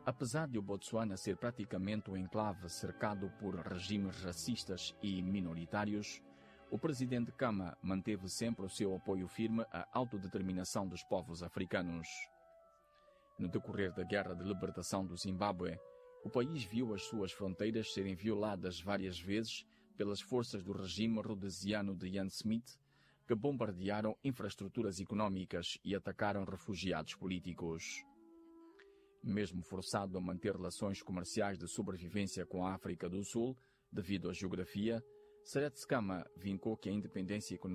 Apesar de o Botsuana ser praticamente um enclave cercado por regimes racistas e minoritários, o presidente Khama manteve sempre o seu apoio firme à autodeterminação dos povos africanos. No decorrer da Guerra de Libertação do Zimbábue, o país viu as suas fronteiras serem violadas várias vezes pelas forças do regime rhodesiano de Ian Smith, que bombardearam infraestruturas econômicas e atacaram refugiados políticos. Mesmo forçado a manter relações comerciais de sobrevivência com a África do Sul, devido à geografia, Seretse Khama vincou que a independência econômica